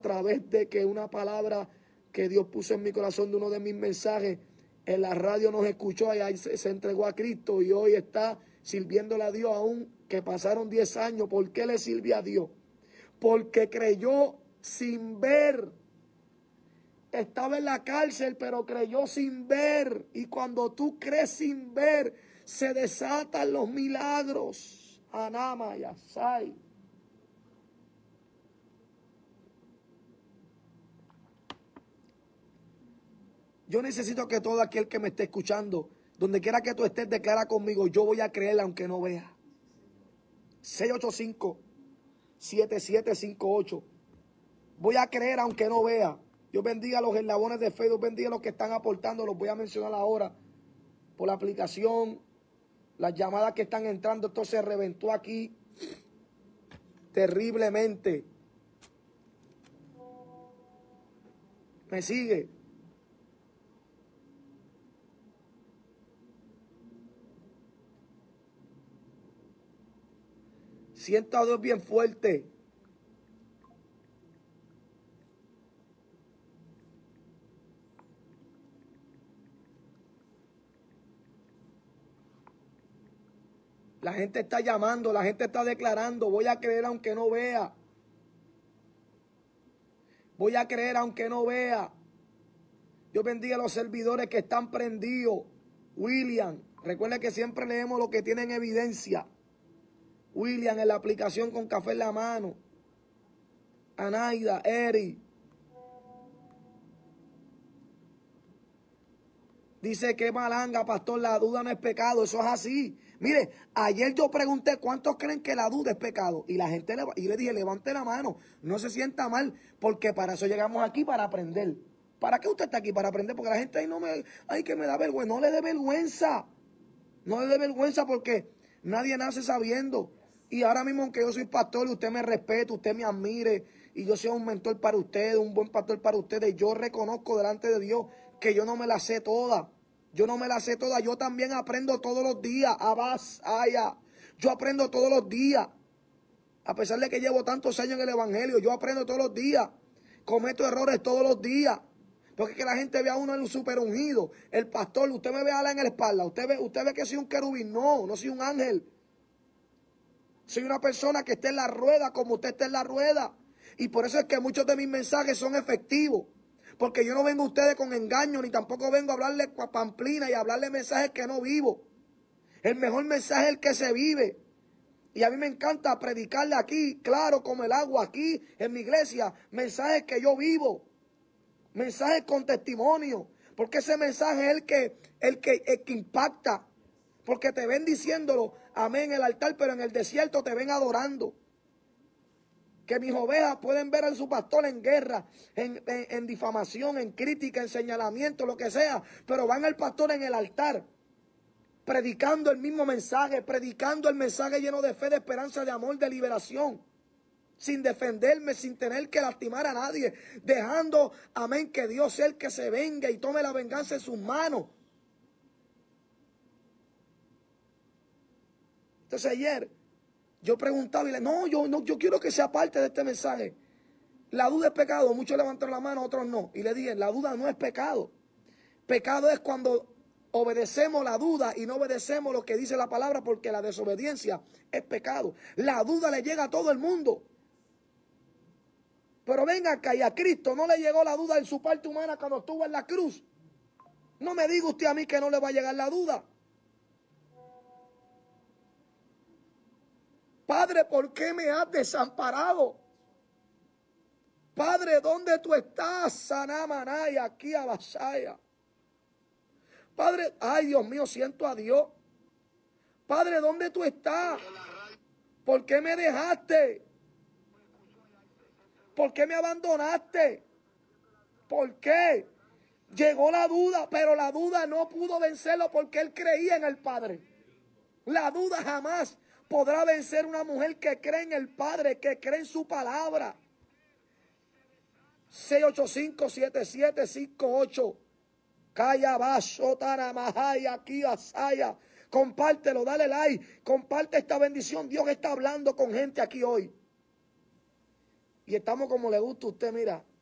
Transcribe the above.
través de que una palabra que Dios puso en mi corazón de uno de mis mensajes en la radio nos escuchó y ahí se entregó a Cristo y hoy está sirviéndole a Dios aún que pasaron 10 años. ¿Por qué le sirve a Dios? Porque creyó sin ver. Estaba en la cárcel, pero creyó sin ver. Y cuando tú crees sin ver, se desatan los milagros. Anama y Asai. Yo necesito que todo aquel que me esté escuchando, donde quiera que tú estés, declara conmigo: yo voy a creer aunque no vea. 685-7758. Voy a creer aunque no vea. Dios bendiga a los eslabones de fe, Dios bendiga a los que están aportando, los voy a mencionar ahora por la aplicación, las llamadas que están entrando. Esto se reventó aquí terriblemente. ¿Me sigue? Siento a Dios bien fuerte. La gente está llamando, la gente está declarando: voy a creer aunque no vea. Voy a creer aunque no vea. Dios bendiga a los servidores que están prendidos. William, recuerda que siempre leemos lo que tienen evidencia. William en la aplicación con café en la mano. Anaida, Eri. Dice que malanga, pastor, la duda no es pecado. Eso es así. Mire, ayer yo pregunté cuántos creen que la duda es pecado. Y la gente y le dije: levante la mano, no se sienta mal, porque para eso llegamos aquí, para aprender. ¿Para qué usted está aquí? Para aprender, porque la gente ahí que me da vergüenza. No le dé vergüenza. No le dé vergüenza, porque nadie nace sabiendo. Y ahora mismo, aunque yo soy pastor y usted me respete, usted me admire, y yo sea un mentor para ustedes, un buen pastor para ustedes, yo reconozco delante de Dios que yo no me la sé toda. Yo no me la sé toda. Yo también aprendo todos los días. Yo aprendo todos los días. A pesar de que llevo tantos años en el evangelio, yo aprendo todos los días. Cometo errores todos los días. Porque es que la gente ve a uno en un super ungido. El pastor, usted me ve ala en la espalda. Usted ve que soy un querubín. No, no soy un ángel. Soy una persona que está en la rueda como usted está en la rueda. Y por eso es que muchos de mis mensajes son efectivos. Porque yo no vengo a ustedes con engaño, ni tampoco vengo a hablarle pamplina y a hablarle mensajes que no vivo. El mejor mensaje es el que se vive. Y a mí me encanta predicarle aquí, claro como el agua, aquí en mi iglesia, mensajes que yo vivo. Mensajes con testimonio. Porque ese mensaje es el que impacta. Porque te ven diciéndolo, amén, en el altar, pero en el desierto te ven adorando. Que mis ovejas pueden ver a su pastor en guerra, en difamación, en crítica, en señalamiento, lo que sea. Pero van al pastor en el altar, predicando el mismo mensaje, predicando el mensaje lleno de fe, de esperanza, de amor, de liberación. Sin defenderme, sin tener que lastimar a nadie. Dejando, amén, que Dios sea el que se venga y tome la venganza en sus manos. Entonces ayer yo preguntaba y le yo quiero que sea parte de este mensaje. La duda es pecado. Muchos levantaron la mano, otros no. Y le dije: la duda no es pecado. Pecado es cuando obedecemos la duda y no obedecemos lo que dice la palabra, porque la desobediencia es pecado. La duda le llega a todo el mundo. Pero venga acá, y a Cristo no le llegó la duda en su parte humana cuando estuvo en la cruz. No me diga usted a mí que no le va a llegar la duda. Padre, ¿por qué me has desamparado? Padre, ¿dónde tú estás? Sanamanaya, aquí a Basaya. Padre, ay Dios mío, siento a Dios. Padre, ¿dónde tú estás? ¿Por qué me dejaste? ¿Por qué me abandonaste? ¿Por qué? Llegó la duda, pero la duda no pudo vencerlo porque él creía en el Padre. La duda jamás podrá vencer una mujer que cree en el Padre, que cree en su palabra. 685-7758. Calla baso taramahaya aquí asaya. Compártelo, dale like, comparte esta bendición. Dios está hablando con gente aquí hoy. y estamos como le gusta a usted, mira,